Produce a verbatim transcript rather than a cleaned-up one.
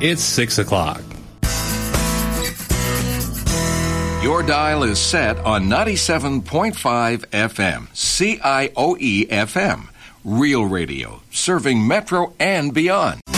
It's six o'clock. Your dial is set on ninety-seven point five F M, C I O E F M. Real radio, serving Metro and beyond.